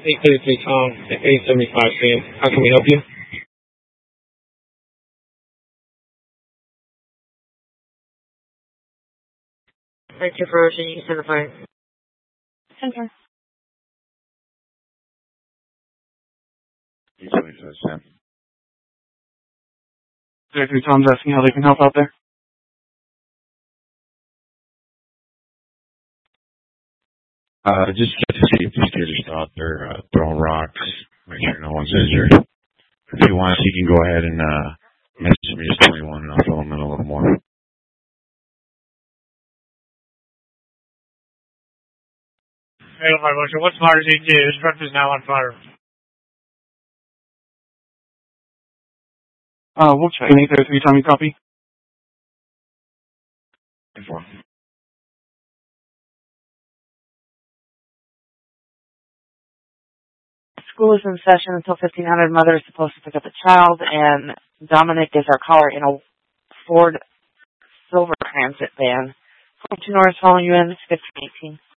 833 Tom, 875 Sam. How can we help you? Thank you for you can send the phone. Center. 875 Sam. 833 Tom's asking how they can help out there. Just check to see if the skaters still out there throwing rocks. Make sure no one's injured. If you want, you can go ahead and message me as 21 and I'll fill them in a little more. Hail Fire Marshal, what's Mars ED? This front is now on fire. We'll check. 833 Tom, you copy? 4. School is in session until 1500. Mother is supposed to pick up a child, and Dominic is our caller in a Ford Silver Transit van. 42 North, following you in, 1518.